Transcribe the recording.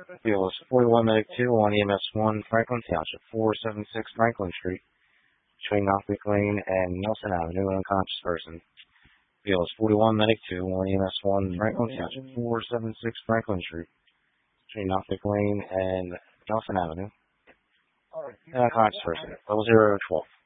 BLS 41 Medic 2 on EMS 1 Franklin Township, 476 Franklin Street, between Knockwick Lane and Nelson Avenue, an unconscious person. BLS 41 Medic 2 on EMS 1 Franklin Township, 476 Franklin Street, between Knockwick Lane and Nelson Avenue, an unconscious person. Level 012.